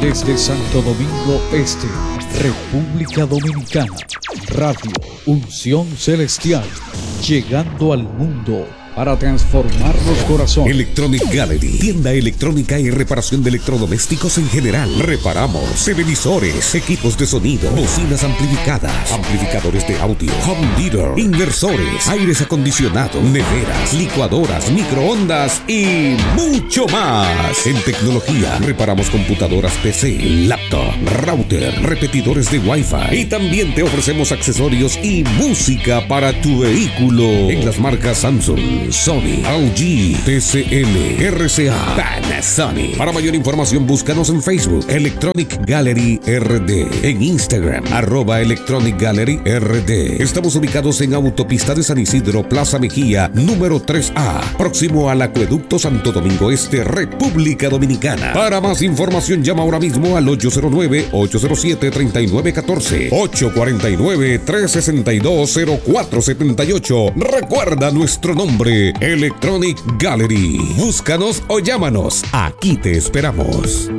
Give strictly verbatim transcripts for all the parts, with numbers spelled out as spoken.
Desde Santo Domingo Este, República Dominicana, Radio Unción Celestial, llegando al mundo para transformar los corazones. Electronic Gallery, tienda electrónica y reparación de electrodomésticos en general. Reparamos televisores, equipos de sonido, bocinas amplificadas, amplificadores de audio, home theater, inversores, aires acondicionados, neveras, licuadoras, microondas y mucho más. En tecnología, reparamos computadoras P C, laptop, router, repetidores de Wi-Fi y también te ofrecemos accesorios y música para tu vehículo en las marcas Samsung, Sony, L G, T C L, R C A, Panasonic. Para mayor información búscanos en Facebook Electronic Gallery R D, en Instagram arroba Electronic Gallery R D. Estamos ubicados en Autopista de San Isidro, Plaza Mejía, número tres A, próximo al Acueducto Santo Domingo Este, República Dominicana. Para más información llama ahora mismo al ocho cero nueve, ocho cero siete, tres nueve uno cuatro, ocho cuatro nueve, tres seis dos, cero cuatro siete ocho. Recuerda nuestro nombre, Electronic Gallery. Búscanos o llámanos. Aquí te esperamos.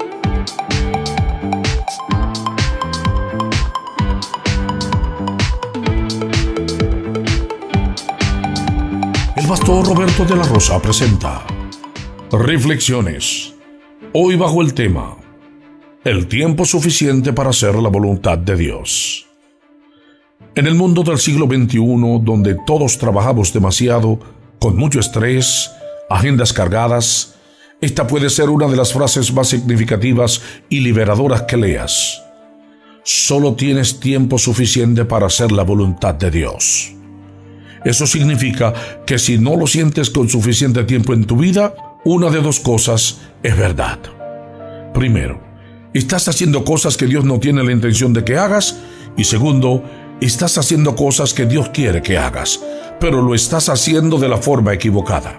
El pastor Roberto de la Rosa presenta Reflexiones. Hoy bajo el tema: el tiempo suficiente para hacer la voluntad de Dios. En el mundo del siglo veintiuno, donde todos trabajamos demasiado, con mucho estrés, agendas cargadas, esta puede ser una de las frases más significativas y liberadoras que leas. Solo tienes tiempo suficiente para hacer la voluntad de Dios. Eso significa que si no lo sientes con suficiente tiempo en tu vida, una de dos cosas es verdad. Primero, estás haciendo cosas que Dios no tiene la intención de que hagas, y segundo, estás haciendo cosas que Dios quiere que hagas, pero lo estás haciendo de la forma equivocada.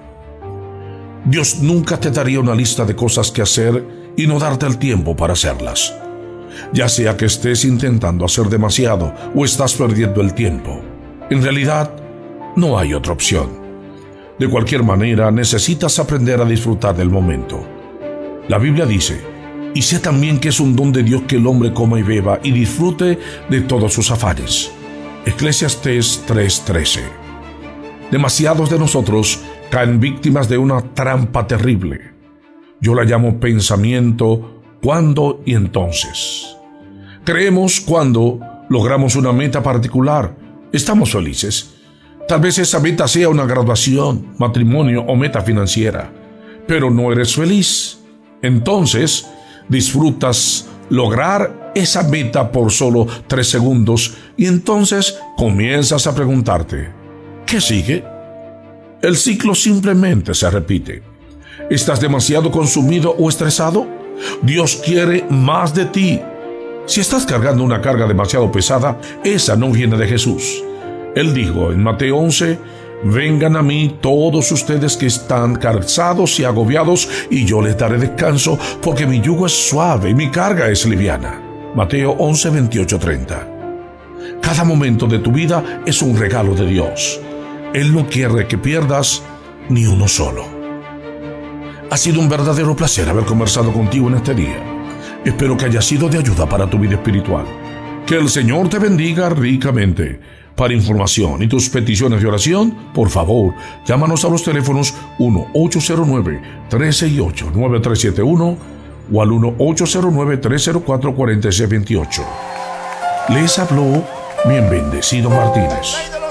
Dios nunca te daría una lista de cosas que hacer y no darte el tiempo para hacerlas. Ya sea que estés intentando hacer demasiado o estás perdiendo el tiempo, en realidad no hay otra opción. De cualquier manera, necesitas aprender a disfrutar del momento. La Biblia dice: y sé también que es un don de Dios que el hombre coma y beba y disfrute de todos sus afanes. Eclesiastés tres trece. Demasiados de nosotros caen víctimas de una trampa terrible. Yo la llamo pensamiento cuándo y entonces. Creemos cuando logramos una meta particular, estamos felices. Tal vez esa meta sea una graduación, matrimonio o meta financiera, pero no eres feliz. Entonces, disfrutas lograr esa meta por solo tres segundos y entonces comienzas a preguntarte: ¿qué sigue? El ciclo simplemente se repite. ¿Estás demasiado consumido o estresado? Dios quiere más de ti. Si estás cargando una carga demasiado pesada, esa no viene de Jesús. Él dijo en Mateo once: vengan a mí todos ustedes que están cansados y agobiados, y yo les daré descanso, porque mi yugo es suave y mi carga es liviana. Mateo once, veintiocho, treinta. Cada momento de tu vida es un regalo de Dios. Él no quiere que pierdas ni uno solo. Ha sido un verdadero placer haber conversado contigo en este día. Espero que haya sido de ayuda para tu vida espiritual. Que el Señor te bendiga ricamente. Para información y tus peticiones de oración, por favor, llámanos a los teléfonos uno ocho cero nueve, tres seis ocho, nueve tres siete uno o al uno ocho cero nueve, tres cero cuatro, cuatro seis dos ocho. Les habló bien bendecido Martínez.